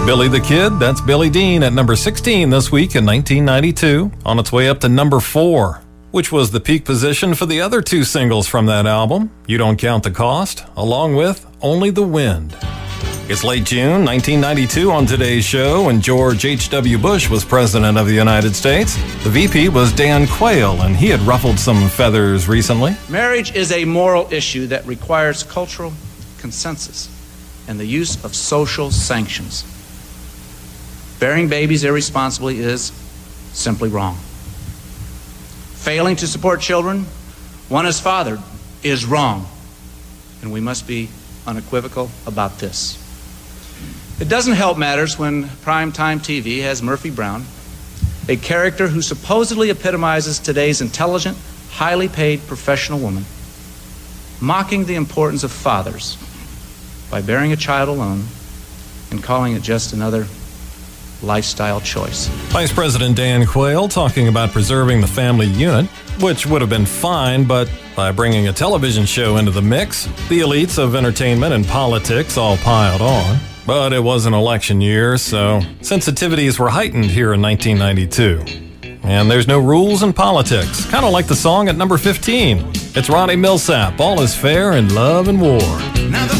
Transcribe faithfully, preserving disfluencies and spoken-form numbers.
Billy the Kid, that's Billy Dean at number sixteen this week in nineteen ninety-two, on its way up to number four, which was the peak position for the other two singles from that album, You Don't Count the Cost, along with Only the Wind. It's late June nineteen ninety-two on today's show, when George H W. Bush was President of the United States. The V P was Dan Quayle, and he had ruffled some feathers recently. Marriage is a moral issue that requires cultural consensus and the use of social sanctions. Bearing babies irresponsibly is simply wrong. Failing to support children one is fathered is wrong, and we must be unequivocal about this. It doesn't help matters when primetime T V has Murphy Brown, a character who supposedly epitomizes today's intelligent, highly paid professional woman, mocking the importance of fathers by bearing a child alone and calling it just another lifestyle choice. Vice President Dan Quayle talking about preserving the family unit, which would have been fine, but by bringing a television show into the mix, the elites of entertainment and politics all piled on. But it was an election year, so sensitivities were heightened here in nineteen ninety-two. And there's no rules in politics, kind of like the song at number fifteen. It's Ronnie Milsap, All is Fair in Love and War.